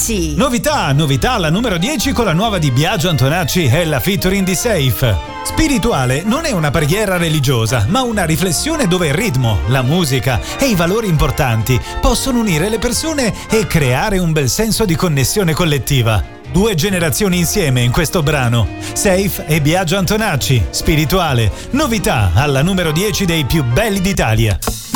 10. Novità alla numero 10 con la nuova di Biagio Antonacci e la featuring di Safe. Spirituale non è una preghiera religiosa, ma una riflessione dove il ritmo, la musica e i valori importanti possono unire le persone e creare un bel senso di connessione collettiva. 2 generazioni insieme in questo brano. Safe e Biagio Antonacci, Spirituale. Novità alla numero 10 dei più belli d'Italia.